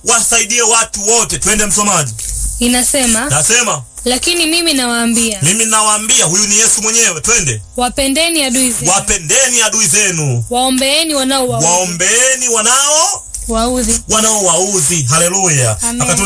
wasaidie watu wote. Twende msomaji. Nasema lakini mimi nawaambia, huyu ni Yesu mwenyewe. Twende. Wapendeni adui zenu. Waombeeni wanaowaudhi. Haleluya.